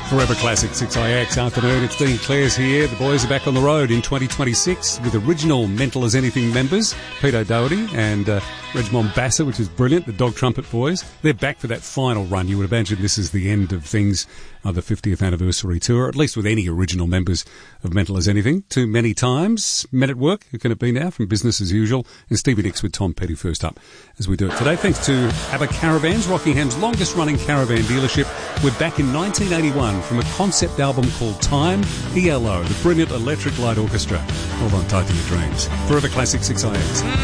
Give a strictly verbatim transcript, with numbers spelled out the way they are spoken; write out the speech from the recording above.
Forever Classic six I X afternoon. It's Dean Clares here. The boys are back on the road in twenty twenty-six with original Mental as Anything members, Pete O'Doherty and uh, Reg Mombassa, which is brilliant, the Dog Trumpet boys. They're back for that final run. You would imagine this is the end of things, uh, the fiftieth anniversary tour, at least with any original members of Mental as Anything. Too many times. Men at Work, who can it be now, from Business as Usual, and Stevie Nicks with Tom Petty first up as we do it today. Thanks to ABBA Caravans, Rockingham's longest running caravan dealership. We're back in nineteen eighty-one from a concept album called Time, E L O, the brilliant Electric Light Orchestra. Hold on tight to your dreams. Forever Classic six I X.